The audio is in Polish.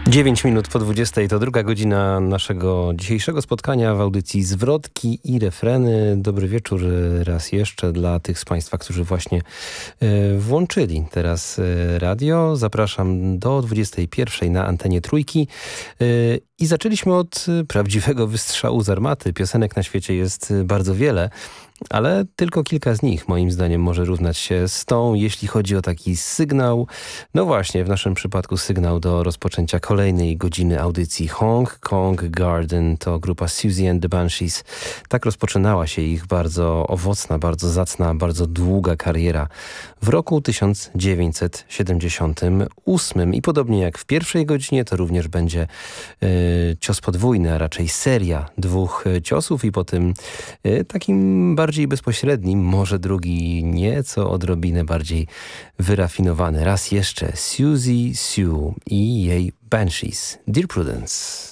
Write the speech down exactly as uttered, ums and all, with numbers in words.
dziewięć minut po dwudziestej to druga godzina naszego dzisiejszego spotkania w audycji Zwrotki i refreny. Dobry wieczór raz jeszcze dla tych z Państwa, którzy właśnie e, włączyli teraz e, radio. Zapraszam do dwudziestej pierwszej na antenie Trójki. E, I zaczęliśmy od prawdziwego wystrzału z armaty. Piosenek na świecie jest bardzo wiele, ale tylko kilka z nich moim zdaniem może równać się z tą, jeśli chodzi o taki sygnał. No właśnie, w naszym przypadku sygnał do rozpoczęcia kolejnej godziny audycji. Hong Kong Garden to grupa Siouxsie and the Banshees. Tak rozpoczynała się ich bardzo owocna, bardzo zacna, bardzo długa kariera w roku tysiąc dziewięćset siedemdziesiątym ósmym. I podobnie jak w pierwszej godzinie, to również będzie y, cios podwójny, a raczej seria dwóch ciosów i po tym y, takim bardziej bezpośrednim, może drugi nieco odrobinę bardziej wyrafinowany. Raz jeszcze Siouxsie Sioux i jej Banshees. Dear Prudence.